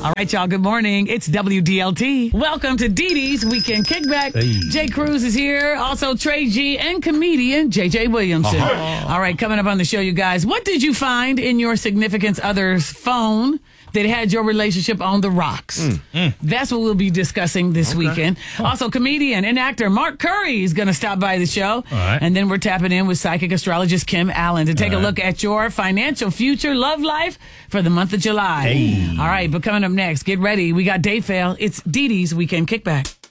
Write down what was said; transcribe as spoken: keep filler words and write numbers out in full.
All right, y'all. Good morning. It's W D L T. Welcome to Dee Dee's Weekend Kickback. Hey. Jay Cruz is here. Also, Trey G and comedian J J Williamson. Uh-huh. All right, coming up on the show, you guys. What did you find in your significant other's phone that had your relationship on the rocks? Mm, mm. That's what we'll be discussing this Okay. weekend. Huh. Also, comedian and actor Mark Curry is going to stop by the show. All right. And then we're tapping in with psychic astrologist Kim Allen to take All a right. look at your financial future, love life for the month of July. Hey. All right, but coming up next, get ready. We got Dave Fail. It's Dee Dee's Weekend Kickback.